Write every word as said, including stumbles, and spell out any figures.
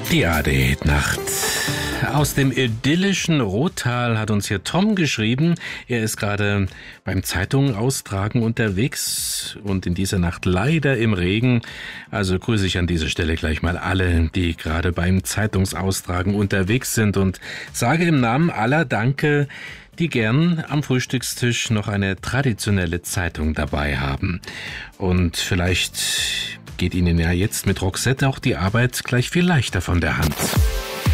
Die A R D-Nacht. Aus dem idyllischen Rottal hat uns hier Tom geschrieben. Er ist gerade beim Zeitungen austragen unterwegs und in dieser Nacht leider im Regen. Also grüße ich an dieser Stelle gleich mal alle, die gerade beim Zeitungsaustragen unterwegs sind und sage im Namen aller Danke, die gern am Frühstückstisch noch eine traditionelle Zeitung dabei haben. Und vielleicht geht Ihnen ja jetzt mit Roxette auch die Arbeit gleich viel leichter von der Hand.